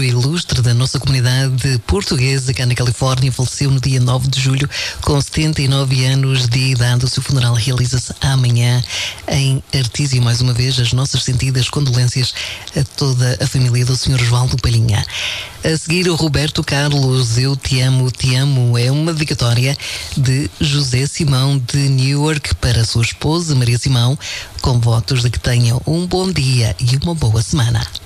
Ilustre da nossa comunidade portuguesa cá na Califórnia, faleceu no dia 9 de julho com 79 anos de idade. O seu funeral realiza-se amanhã em Artísia. Mais uma vez, as nossas sentidas condolências a toda a família do Sr. Osvaldo Palhinha. A seguir, o Roberto Carlos, Eu Te Amo, Te Amo, é uma dedicatória de José Simão de Newark para a sua esposa Maria Simão, com votos de que tenham um bom dia e uma boa semana.